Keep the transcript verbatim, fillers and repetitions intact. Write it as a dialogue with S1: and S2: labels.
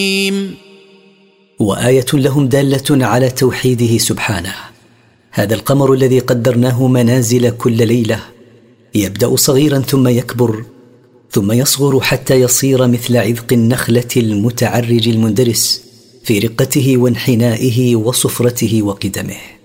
S1: وآية لهم دالة على توحيده سبحانه. هذا القمر الذي قدرناه منازل كل ليلة يبدأ صغيرا ثم يكبر ثم يصغر حتى يصير مثل عذق النخلة المتعرج المندرس في رقته وانحنائه وصفرته وقدمه.